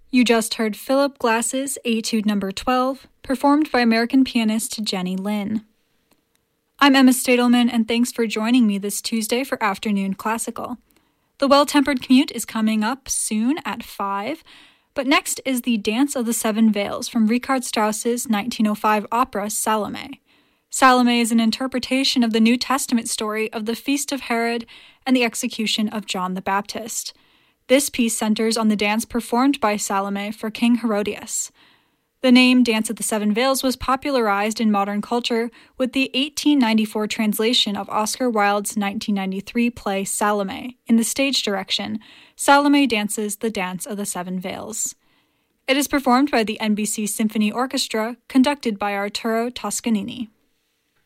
You just heard Philip Glass's Etude No. 12, performed by American pianist Jenny Lin. I'm Emma Stadelman, and thanks for joining me this Tuesday for Afternoon Classical. The Well-Tempered Commute is coming up soon at 5, but next is the Dance of the Seven Veils from Richard Strauss's 1905 opera Salome. Salome is an interpretation of the New Testament story of the Feast of Herod and the execution of John the Baptist. This piece centers on the dance performed by Salome for King Herodias. The name Dance of the Seven Veils was popularized in modern culture with the 1894 translation of Oscar Wilde's 1993 play Salome in the stage direction, Salome Dances the Dance of the Seven Veils. It is performed by the NBC Symphony Orchestra, conducted by Arturo Toscanini.